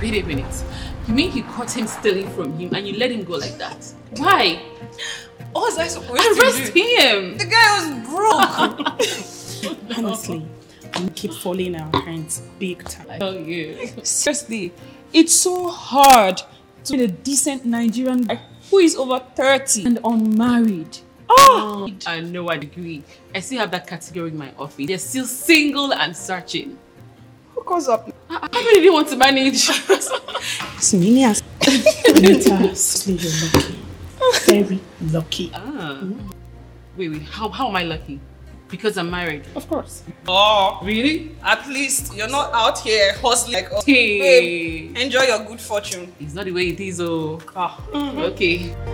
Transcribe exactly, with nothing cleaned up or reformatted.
wait a minute. You mean you caught him stealing from him and you let him go like that? Why? What was I supposed Arrest to do? him! The guy was broke. Honestly, we keep falling our hands big time. Oh, you. Seriously, it's so hard to be a decent Nigerian guy who is over thirty and unmarried. Oh, I know, I agree. I still have that category in my office. They're still single and searching. Who goes up? How how many do you want to manage? Siminias. Anita, seriously, you're lucky. Very lucky. Ah. Wait, wait. How, how am I lucky? Because I'm married. Of course. Oh, Really? at least you're not out here hustling like us. Hey. Babe, enjoy your good fortune. It's not the way it is, oh. Ah. Okay.